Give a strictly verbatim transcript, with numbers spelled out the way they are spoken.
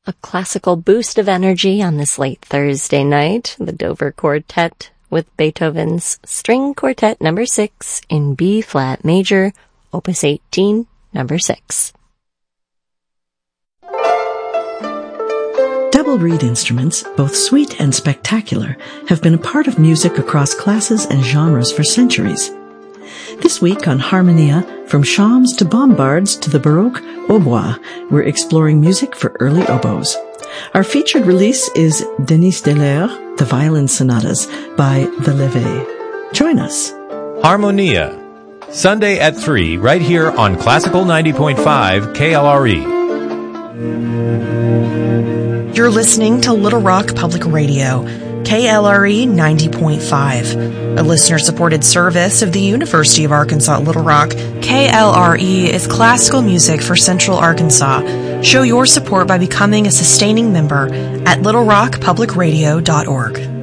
A classical boost of energy on this late Thursday night. The Dover Quartet with Beethoven's String Quartet number six in B-flat major, opus eighteen, number six. Double reed instruments, both sweet and spectacular, have been a part of music across classes and genres for centuries. This week on Harmonia, from shawms to bombards to the Baroque hautbois, we're exploring music for early oboes. Our featured release is Denis Delert, The Violin Sonatas by The Levée. Join us. Harmonia, Sunday at three, right here on Classical ninety point five K L R E. You're listening to Little Rock Public Radio, K L R E ninety point five, a listener-supported service of the University of Arkansas at Little Rock. K L R E is classical music for Central Arkansas. Show your support by becoming a sustaining member at little rock public radio dot org.